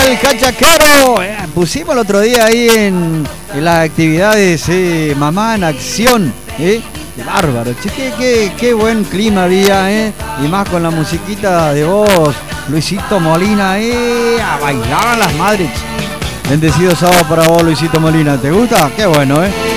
el Cachacaro. Pusimos el otro día ahí en las actividades Mamá en Acción. Qué bárbaro, che, qué buen clima había, y más con la musiquita de voz, Luisito Molina, a bailar a las madres. Bendecido sábado para vos, Luisito Molina, ¿te gusta? Qué bueno,